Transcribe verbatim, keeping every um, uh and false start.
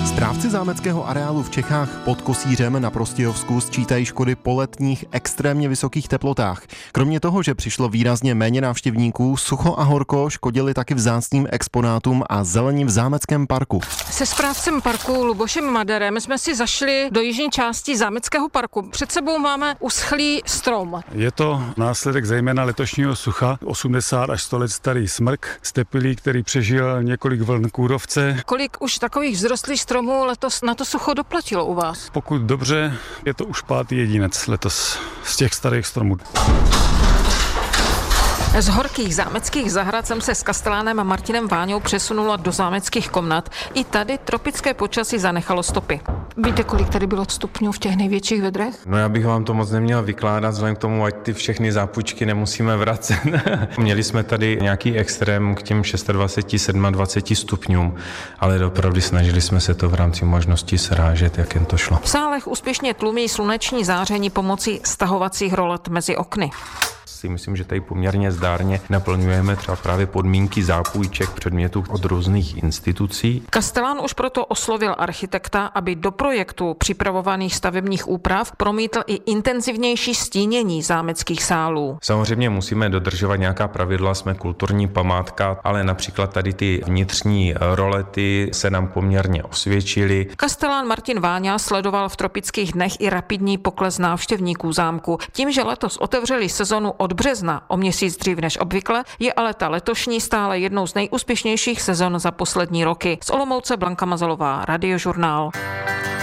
Správci zámeckého areálu v Čechách pod Kosířem na Prostějovsku sčítají škody po letních extrémně vysokých teplotách. Kromě toho, že přišlo výrazně méně návštěvníků, sucho a horko škodili taky vzácným exponátům a zelení v zámeckém parku. Se správcem parku Lubošem Maderem jsme si zašli do jižní části zámeckého parku. Před sebou máme uschlý strom. Je to následek zejména letošního sucha, osmdesát až sto let starý smrk, stepilý, který přežil několik vln kůrovce. Kolik už takových vzrostlých stromů letos na to sucho doplatilo u vás? Pokud dobře, je to už pátý jedinec letos z těch starých stromů. Z horkých zámeckých zahrad jsem se s kastelánem Martinem Váňou přesunula do zámeckých komnat. I tady tropické počasí zanechalo stopy. Víte, kolik tady bylo stupňů v těch největších vedrech? No já bych vám to moc neměl vykládat, vzhledem k tomu, ať ty všechny zápůjčky nemusíme vracet. Měli jsme tady nějaký extrém k těm dvacet šest, dvacet sedm stupňům, ale opravdu snažili jsme se to v rámci možností srážet, jak jen to šlo. V sálech úspěšně tlumí sluneční záření pomocí stahovacích rolet mezi okny. Si myslím, že tady poměrně zdárně naplňujeme třeba právě podmínky zápůjček předmětů od různých institucí. Kastelán už proto oslovil architekta, aby do projektu připravovaných stavebních úprav promítl i intenzivnější stínění zámeckých sálů. Samozřejmě musíme dodržovat nějaká pravidla, jsme kulturní památka, ale například tady ty vnitřní rolety se nám poměrně osvědčily. Kastelán Martin Váňa sledoval v tropických dnech i rapidní pokles návštěvníků zámku. Tím, že letos otevřeli sezonu od března, o měsíc dřív než obvykle, je ale ta letošní stále jednou z nejúspěšnějších sezon za poslední roky. Z Olomouce Blanka Mazalová, Radiožurnál.